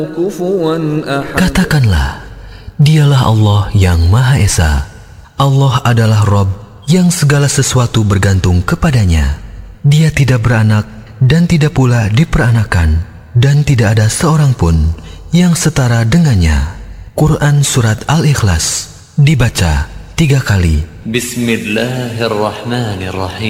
Katakanlah, dialah Allah yang Maha Esa. Allah adalah Rabb yang segala sesuatu bergantung kepadanya. Dia tidak beranak dan tidak pula diperanakan, dan tidak ada seorang pun yang setara dengannya. Quran Surat Al-Ikhlas dibaca 3 kali. Bismillahirrahmanirrahim.